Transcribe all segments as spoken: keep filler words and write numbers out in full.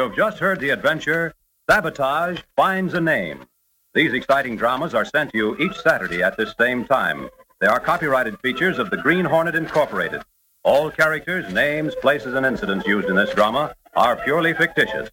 You've just heard the adventure, Sabotage Finds a Name. These exciting dramas are sent to you each Saturday at this same time. They are copyrighted features of the Green Hornet Incorporated. All characters, names, places, and incidents used in this drama are purely fictitious.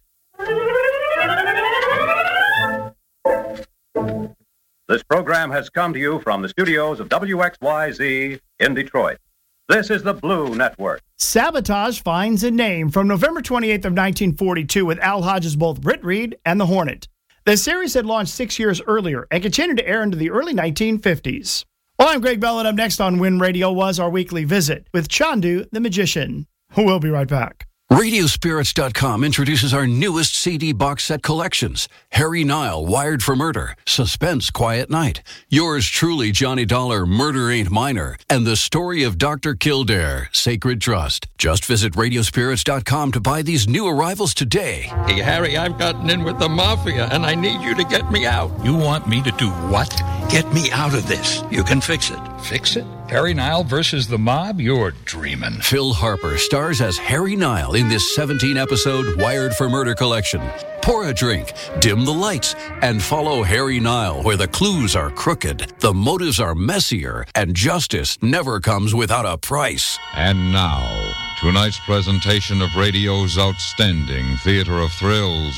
This program has come to you from the studios of W X Y Z in Detroit. This is the Blue Network. Sabotage Finds a Name from November twenty-eighth of nineteen forty-two with Al Hodges, both Britt Reed and the Hornet. The series had launched six years earlier and continued to air into the early nineteen fifties. Well, I'm Greg Bell, and up next on Win Radio Was our weekly visit with Chandu the Magician. We'll be right back. Radio Spirits dot com introduces our newest C D box set collections. Harry Nile, Wired for Murder, Suspense, Quiet Night, Yours Truly, Johnny Dollar, Murder Ain't Minor, and The Story of Doctor Kildare, Sacred Trust. Just visit Radio Spirits dot com to buy these new arrivals today. Hey, Harry, I've gotten in with the Mafia, and I need you to get me out. You want me to do what? Get me out of this. You can fix it. Fix it? Harry Nile versus the mob? You're dreaming. Phil Harper stars as Harry Nile in this seventeen-episode Wired for Murder collection. Pour a drink, dim the lights, and follow Harry Nile where the clues are crooked, the motives are messier, and justice never comes without a price. And now, tonight's presentation of radio's outstanding theater of thrills,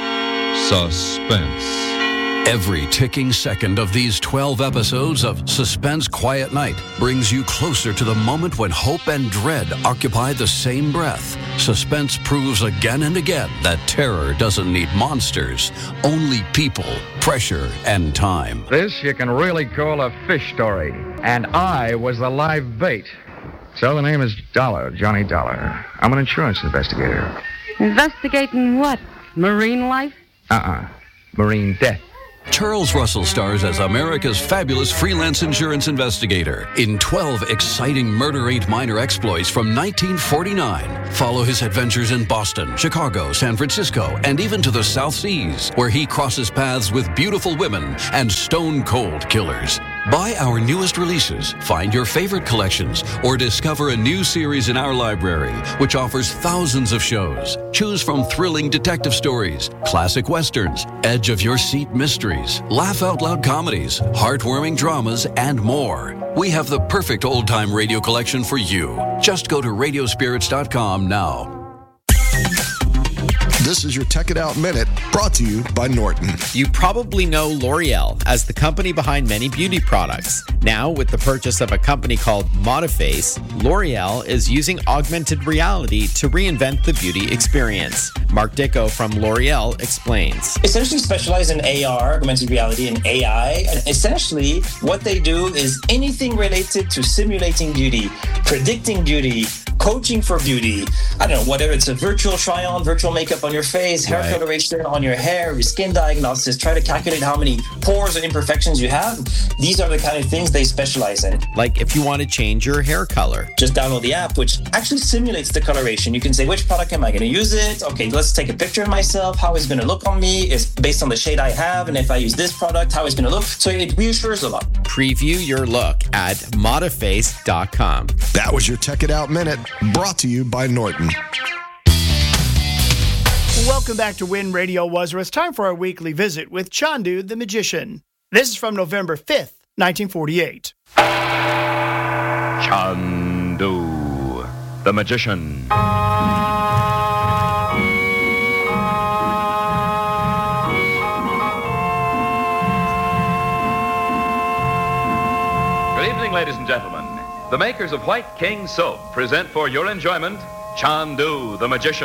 Suspense. Every ticking second of these twelve episodes of Suspense, Quiet Night brings you closer to the moment when hope and dread occupy the same breath. Suspense proves again and again that terror doesn't need monsters, only people, pressure, and time. This you can really call a fish story. And I was the live bait. So the name is Dollar, Johnny Dollar. I'm an insurance investigator. Investigating what? Marine life? Uh-uh. Marine death. Charles Russell stars as America's fabulous freelance insurance investigator in twelve exciting Murder Ain't Minor exploits from nineteen forty-nine. Follow his adventures in Boston, Chicago, San Francisco, and even to the South Seas, where he crosses paths with beautiful women and stone-cold killers. Buy our newest releases, find your favorite collections, or discover a new series in our library, which offers thousands of shows. Choose from thrilling detective stories, classic westerns, edge-of-your-seat mysteries, laugh-out-loud comedies, heartwarming dramas, and more. We have the perfect old-time radio collection for you. Just go to Radio Spirits dot com now. This is your Tech It Out Minute, brought to you by Norton. You probably know L'Oreal as the company behind many beauty products. Now, with the purchase of a company called Modiface, L'Oreal is using augmented reality to reinvent the beauty experience. Mark Dicko from L'Oreal explains. Essentially specialize in A R, augmented reality, and A I. And essentially, what they do is anything related to simulating beauty, predicting beauty, coaching for beauty. I don't know, whatever it's a virtual try-on, virtual makeup on your face, hair Right. coloration on your hair, your skin diagnosis, try to calculate how many pores or imperfections you have. These are the kind of things they specialize in. Like if you want to change your hair color. Just download the app, which actually simulates the coloration. You can say, which product am I going to use it? Okay, let's take a picture of myself. How it's going to look on me is based on the shade I have. And if I use this product, how it's going to look. So it reassures a lot. Preview your look at Modiface dot com. That was your Tech It Out Minute, brought to you by Norton. Welcome back to Win Radio Was, where it's time for our weekly visit with Chandu the Magician. This is from November fifth, nineteen forty-eight. Chandu the Magician. Good evening, ladies and gentlemen. The makers of White King Soap present for your enjoyment Chandu the Magician.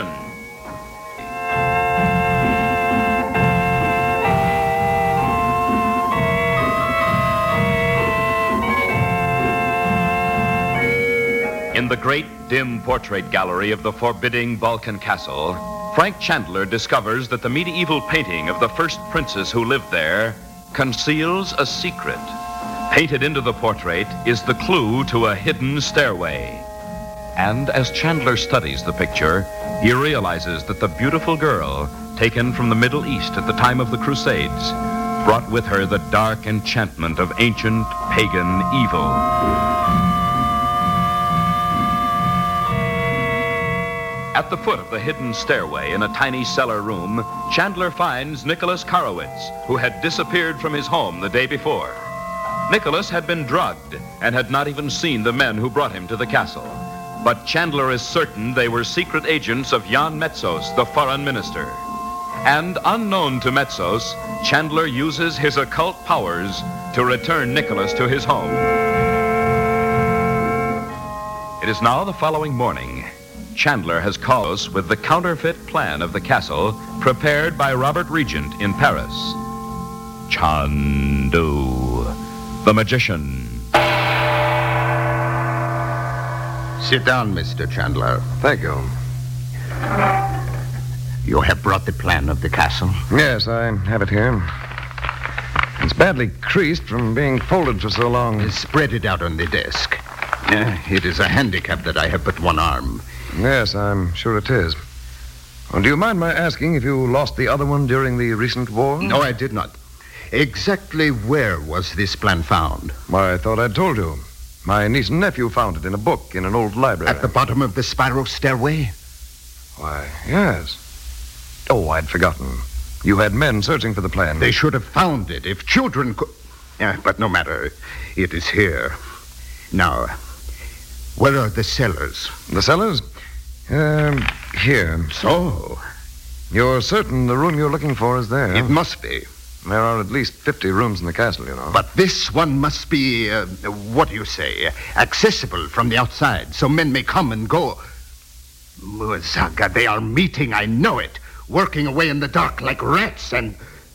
In the great, dim portrait gallery of the forbidding Balkan Castle, Frank Chandler discovers that the medieval painting of the first princess who lived there conceals a secret. Painted into the portrait is the clue to a hidden stairway. And as Chandler studies the picture, he realizes that the beautiful girl, taken from the Middle East at the time of the Crusades, brought with her the dark enchantment of ancient pagan evil. At the foot of the hidden stairway in a tiny cellar room, Chandler finds Nicholas Karowitz, who had disappeared from his home the day before. Nicholas had been drugged and had not even seen the men who brought him to the castle. But Chandler is certain they were secret agents of Jan Metzos, the foreign minister. And unknown to Metzos, Chandler uses his occult powers to return Nicholas to his home. It is now the following morning. Chandler has called us with the counterfeit plan of the castle prepared by Robert Regent in Paris. Chandu, the magician. Sit down, Mister Chandler. Thank you. You have brought the plan of the castle? Yes, I have it here. It's badly creased from being folded for so long. Spread it out on the desk. Uh, it is a handicap that I have but one arm. Yes, I'm sure it is. Well, do you mind my asking if you lost the other one during the recent war? No, I did not. Exactly where was this plan found? Why, I thought I'd told you. My niece and nephew found it in a book in an old library. At the bottom of the spiral stairway? Why, yes. Oh, I'd forgotten. You had men searching for the plan. They should have found it if children could... Yeah, but no matter. It is here. Now, where are the cellars? The cellars? Um, here. So? You're certain the room you're looking for is there? It must be. There are at least fifty rooms in the castle, you know. But this one must be, uh, what do you say, accessible from the outside, so men may come and go. Muzaga, they are meeting, I know it, working away in the dark like rats and...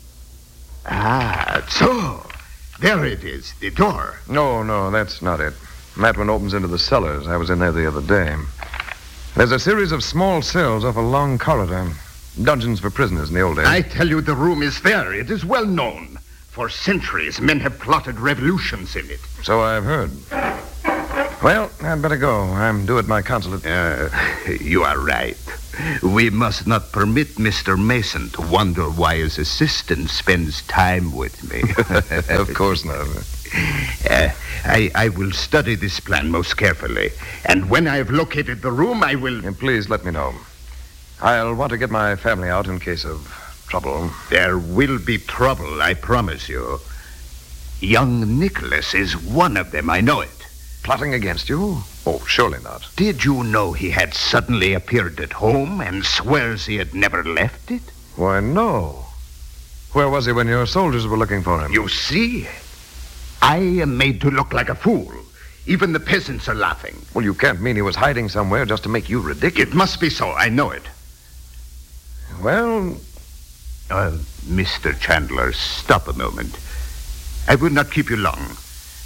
Ah, so, there it is, the door. No, no, that's not it. That one opens into the cellars. I was in there the other day. There's a series of small cells off a long corridor. Dungeons for prisoners in the old days. I tell you, the room is there. It is well known. For centuries, men have plotted revolutions in it. So I've heard. Well, I'd better go. I'm due at my consulate. Uh, you are right. We must not permit Mister Mason to wonder why his assistant spends time with me. Of course not. Uh, I, I will study this plan most carefully. And when I have located the room, I will... And please let me know. I'll want to get my family out in case of trouble. There will be trouble, I promise you. Young Nicholas is one of them, I know it. Plotting against you? Oh, surely not. Did you know he had suddenly appeared at home and swears he had never left it? Why, no. Where was he when your soldiers were looking for him? You see, I am made to look like a fool. Even the peasants are laughing. Well, you can't mean he was hiding somewhere just to make you ridiculous. It must be so, I know it. Well... Uh, Mister Chandler, stop a moment. I will not keep you long.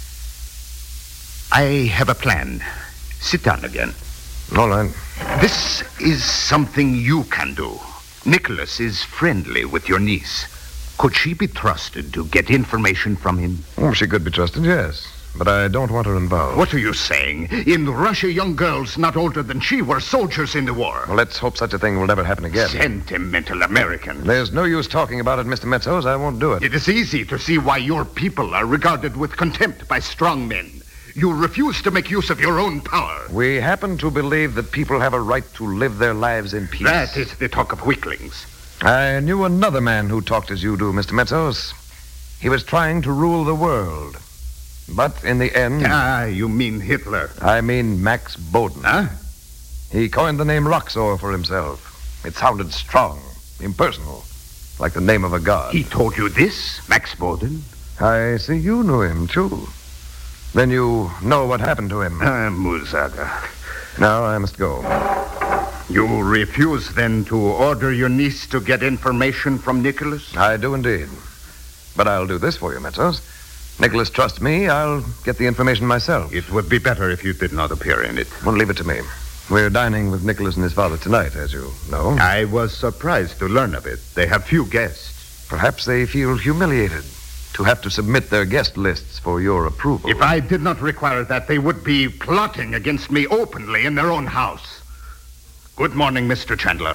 I have a plan. Sit down again. All right. This is something you can do. Nicholas is friendly with your niece. Could she be trusted to get information from him? Oh, she could be trusted, yes. But I don't want her involved. What are you saying? In Russia, young girls not older than she were soldiers in the war. Well, let's hope such a thing will never happen again. Sentimental American. There's no use talking about it, Mister Metzos. I won't do it. It is easy to see why your people are regarded with contempt by strong men. You refuse to make use of your own power. We happen to believe that people have a right to live their lives in peace. That is the talk of weaklings. I knew another man who talked as you do, Mister Metzos. He was trying to rule the world. But in the end... Ah, you mean Hitler. I mean Max Bowden. Huh? He coined the name Roxor for himself. It sounded strong, impersonal, like the name of a god. He told you this, Max Bowden? I see you knew him, too. Then you know what happened to him. Ah, uh, Muzaga. Now I must go. You refuse, then, to order your niece to get information from Nicholas? I do indeed. But I'll do this for you, Metzos. Nicholas trusts me. I'll get the information myself. It would be better if you did not appear in it. Well, leave it to me. We're dining with Nicholas and his father tonight, as you know. I was surprised to learn of it. They have few guests. Perhaps they feel humiliated to have to submit their guest lists for your approval. If I did not require that, they would be plotting against me openly in their own house. Good morning, Mister Chandler.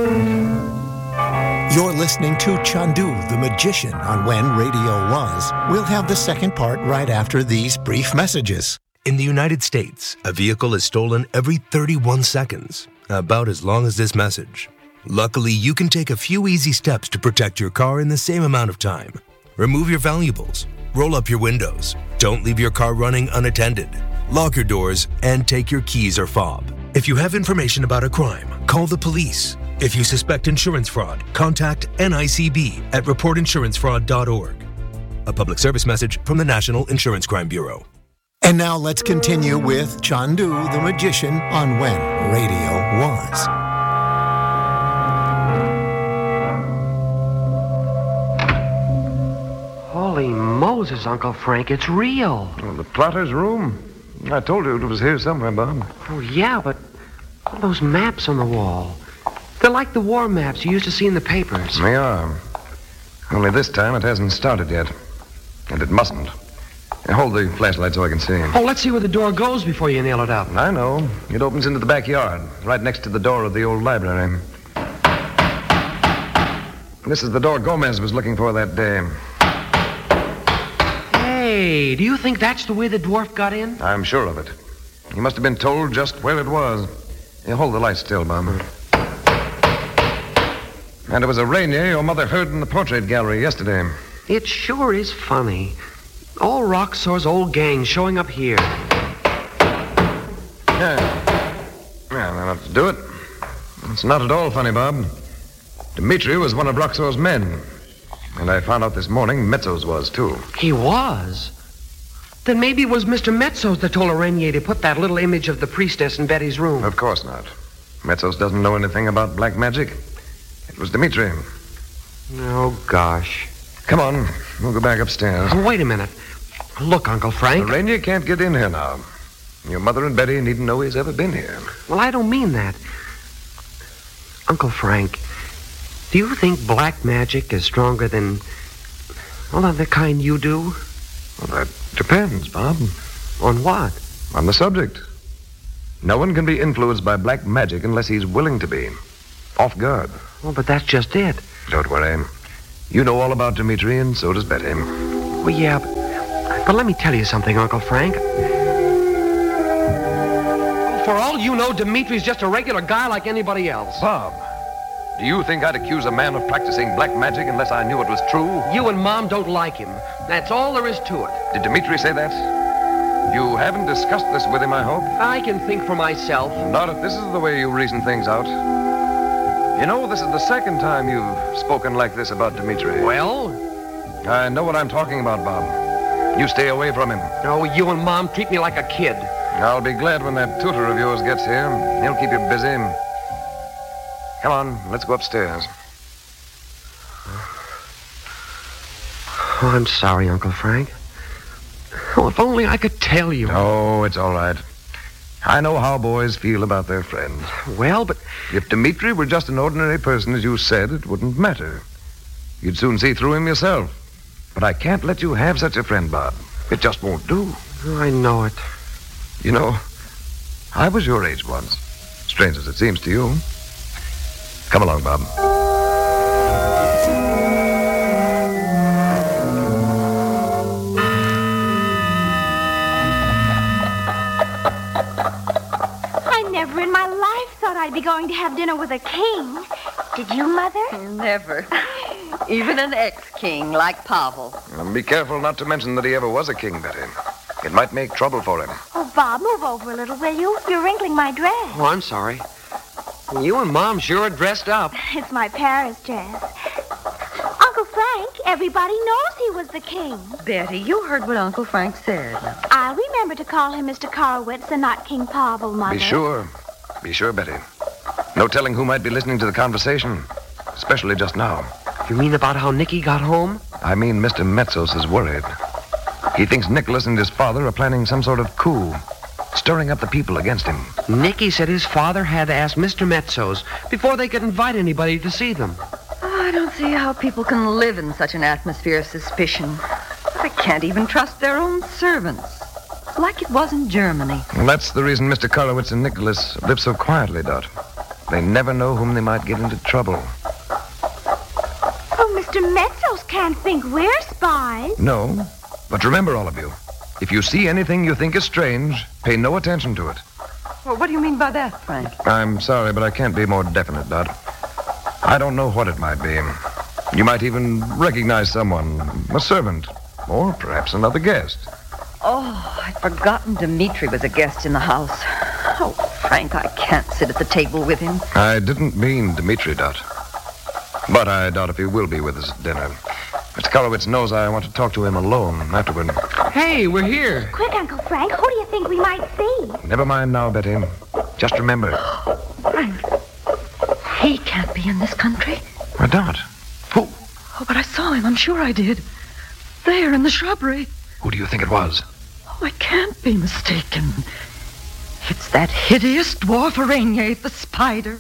You're listening to Chandu, the Magician, on When Radio Was. We'll have the second part right after these brief messages. In the United States, a vehicle is stolen every thirty-one seconds. about as long as this message. Luckily, you can take a few easy steps to protect your car in the same amount of time. Remove your valuables, roll up your windows, don't leave your car running unattended, lock your doors, and take your keys or fob. If you have information about a crime, call the police. If you suspect insurance fraud, contact N I C B at report insurance fraud dot org. A public service message from the National Insurance Crime Bureau. And now let's continue with Chandu the Magician on When Radio Was. Holy Moses, Uncle Frank, it's real. Well, the plotter's room? I told you it was here somewhere, Bob. Oh, yeah, but all those maps on the wall. They're like the war maps you used to see in the papers. They are. Only this time it hasn't started yet. And it mustn't. Now, hold the flashlight so I can see. Oh, let's see where the door goes before you nail it up. I know. It opens into the backyard, right next to the door of the old library. This is the door Gomez was looking for that day. Hey, do you think that's the way the dwarf got in? I'm sure of it. He must have been told just where it was. You hold the light still, Bob. And it was a Rainier your mother heard in the portrait gallery yesterday. It sure is funny. All Roxor's old gang showing up here. Yeah. Yeah, that ought to do it. It's not at all funny, Bob. Dimitri was one of Roxor's men. And I found out this morning Metzos was, too. He was? Then maybe it was Mister Metzos that told Arenier to put that little image of the priestess in Betty's room. Of course not. Metzos doesn't know anything about black magic. It was Dimitri. Oh, gosh. Come on. We'll go back upstairs. Oh, wait a minute. Look, Uncle Frank. Arenier can't get in here now. Your mother and Betty needn't know he's ever been here. Well, I don't mean that. Uncle Frank, do you think black magic is stronger than, well, the kind you do? Well, that depends, Bob. On what? On the subject. No one can be influenced by black magic unless he's willing to be. Off guard. Oh, but that's just it. Don't worry. You know all about Dimitri, and so does Betty. Well, yeah, but, but let me tell you something, Uncle Frank. For all you know, Dimitri's just a regular guy like anybody else. Bob, do you think I'd accuse a man of practicing black magic unless I knew it was true? You and Mom don't like him. That's all there is to it. Did Dimitri say that? You haven't discussed this with him, I hope? I can think for myself. Not if this is the way you reason things out. You know, this is the second time you've spoken like this about Dimitri. Well? I know what I'm talking about, Bob. You stay away from him. Oh, you and Mom treat me like a kid. I'll be glad when that tutor of yours gets here. He'll keep you busy. Come on, let's go upstairs. Oh, I'm sorry, Uncle Frank. Oh, if only I could tell you. Oh, it's all right. I know how boys feel about their friends. Well, but... If Dimitri were just an ordinary person, as you said, it wouldn't matter. You'd soon see through him yourself. But I can't let you have such a friend, Bob. It just won't do. Oh, I know it. You know, I was your age once. Strange as it seems to you. Come along, Bob. Never in my life thought I'd be going to have dinner with a king. Did you, Mother? Never. Even an ex-king like Pavel. And be careful not to mention that he ever was a king, Betty. It might make trouble for him. Oh, Bob, move over a little, will you? You're wrinkling my dress. Oh, I'm sorry. You and Mom sure are dressed up. It's my Paris dress. Uncle Frank, everybody knows he was the king. Betty, you heard what Uncle Frank said. I'll remember to call him Mister Karowitz and not King Pavel, Mother. Be sure. Be sure, Betty. No telling who might be listening to the conversation, especially just now. You mean about how Nicky got home? I mean Mister Metzos is worried. He thinks Nicholas and his father are planning some sort of coup, stirring up the people against him. Nicky said his father had to ask Mister Metzos before they could invite anybody to see them. Oh, I don't see how people can live in such an atmosphere of suspicion. They can't even trust their own servants. Like it was in Germany. Well, that's the reason Mister Karowitz and Nicholas live so quietly, Dot. They never know whom they might get into trouble. Oh, Mister Metzos can't think we're spies. No, but remember, all of you, if you see anything you think is strange, pay no attention to it. Well, what do you mean by that, Frank? I'm sorry, but I can't be more definite, Dot. I don't know what it might be. You might even recognize someone, a servant, or perhaps another guest. Oh, I'd forgotten Dimitri was a guest in the house. Oh, Frank, I can't sit at the table with him. I didn't mean Dimitri, Dot. But I doubt if he will be with us at dinner. Mister Kolowitz knows I want to talk to him alone afterward. Hey, we're here. Quick, Uncle Frank. Who do you think we might see? Never mind now, Betty. Just remember. Frank, he can't be in this country. Why, Dot? Who? Oh, but I saw him. I'm sure I did. There in the shrubbery. Who do you think it was? Oh, I can't be mistaken. It's that hideous dwarf Araignae, the spider.